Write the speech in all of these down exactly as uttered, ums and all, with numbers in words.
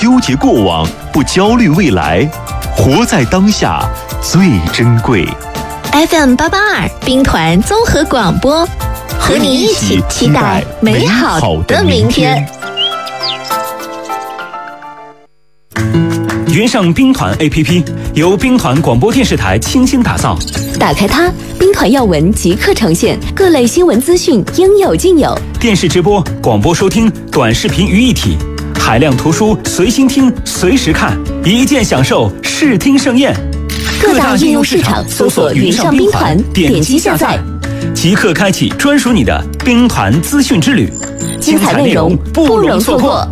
纠结过往，不焦虑未来，活在当下最珍贵。 F M 八八二兵团综合广播，和你一起期待美好的明天。 云上兵团 A P P 由兵团广播电视台倾心打造， 打开它，兵团要闻即刻呈现，各类新闻资讯应有尽有。 电视直播、广播收听、短视频于一体，海量图书随心听、随时看，一键享受视听盛宴。 各大应用市场搜索云上兵团，点击下载， 即刻开启专属你的兵团资讯之旅， 精彩内容不容错过。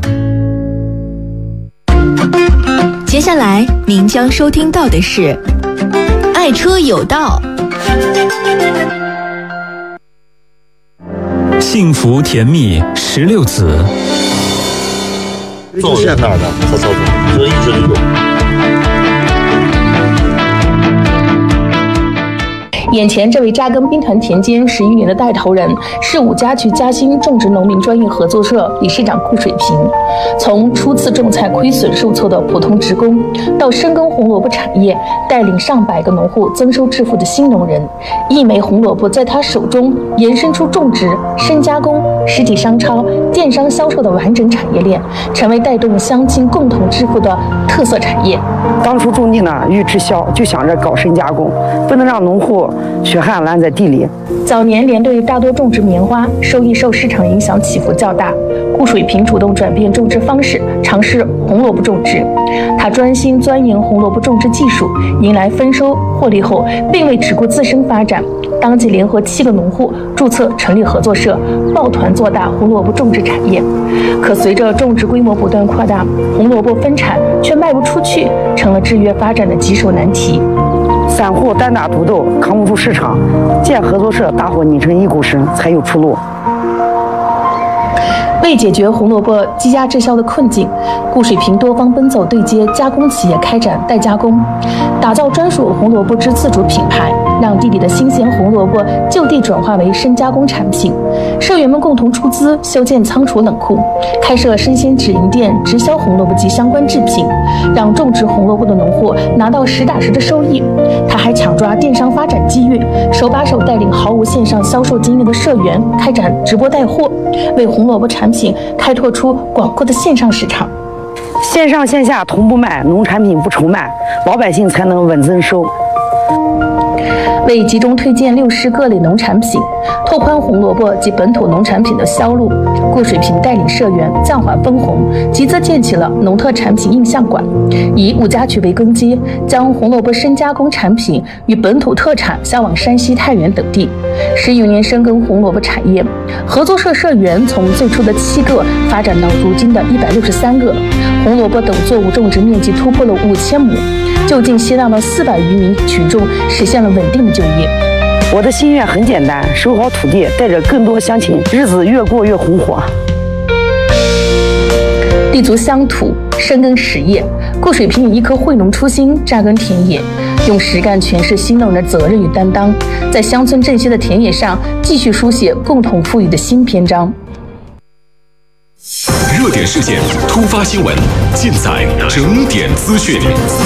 接下来您将收听到的是爱车有道。 幸福甜蜜十六子， 做线那儿的曹操总，所以一直流动。 眼前这位扎根兵团田间十余年的带头人，是五家渠嘉兴种植农民专业合作社理事长顾水平。从初次种菜亏损受挫的普通职工，到深耕红萝卜产业，带领上百个农户增收致富的新农人，一枚红萝卜在他手中延伸出种植、深加工、实体商超、电商销售的完整产业链，成为带动乡亲共同致富的特色产业。 当初种地呢，欲滞销，就想着搞深加工，不能让农户血汗烂在地里。 早年连队大多种植棉花，收益受市场影响起伏较大。顾水平主动转变种植方式，尝试红萝卜种植。他专心钻研红萝卜种植技术，迎来丰收获利后，并未只顾自身发展，当即联合七个农户注册成立合作社，抱团做大红萝卜种植产业。可随着种植规模不断扩大，红萝卜分产却卖不出去，成了制约发展的棘手难题。 散户单打独斗，扛不住市场，建合作社，大伙拧成一股绳，才有出路。 为解决红萝卜积压滞销的困境，顾水平多方奔走对接加工企业，开展代加工，打造专属红萝卜之自主品牌，让地里的新鲜红萝卜就地转化为深加工产品。社员们共同出资修建仓储冷库，开设生鲜直营店，直销红萝卜及相关制品，让种植红萝卜的农户拿到实打实的收益。他还抢抓电商发展机遇，手把手带领毫无线上销售经验的社员开展直播带货，为红萝卜产品开拓出广阔的线上市场。 线上线下同步卖，农产品不愁卖，老百姓才能稳增收。 为集中推荐六师各类农产品，拓宽红萝卜及本土农产品的销路，顾水平带领社员暂缓分红，集资建起了农特产品印象馆，以五家渠为根基，将红萝卜深加工产品与本土特产销往山西、太原等地。十余年深耕红萝卜产业，合作社社员从最初的七个发展到如今的一百六十三个，红萝卜等作物种植面积突破了五千亩，就近吸纳了四百余名群众，实现了稳定的就业。 我的心愿很简单，守好土地，带着更多乡亲，日子越过越红火。 立足乡土，深耕实业，顾水平以一颗惠农初心扎根田野，用实干诠释新农人的责任与担当，在乡村振兴的田野上继续书写共同富裕的新篇章。 热点事件、突发新闻，尽在整点资讯。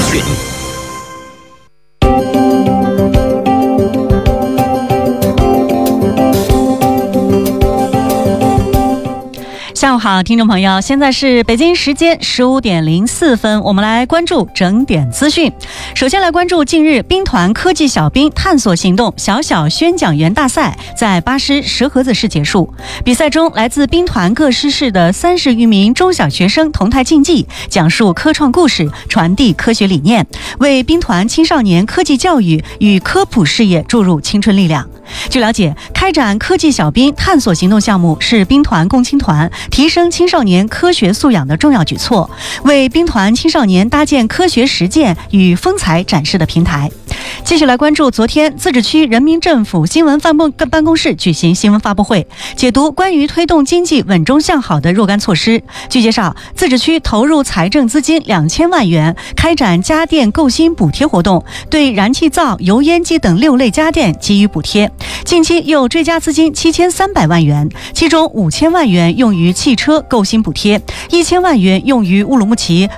下午好，听众朋友，现在是北京时间十五点零四分，我们来关注整点资讯。首先来关注近日兵团科技小兵探索行动小小宣讲员大赛在巴师石河子市结束。比赛中，来自兵团各师市的三十余名中小学生同台竞技，讲述科创故事，传递科学理念，为兵团青少年科技教育与科普事业注入青春力量。据了解，开展科技小兵探索行动项目是兵团共青团提升青少年科学素养的重要举措，为兵团青少年搭建科学实践与风采展示的平台。继续来关注昨天自治区人民政府新闻办公室举行新闻发布会，解读关于推动经济稳中向好的若干措施。据介绍，自治区投入财政资金两千万元，开展家电购新补贴活动，对燃气灶、油烟机等六类家电给予补贴。近期又追加资金七千三百万元，其中五千万元用于汽车购新补贴，一千万元用于乌鲁木齐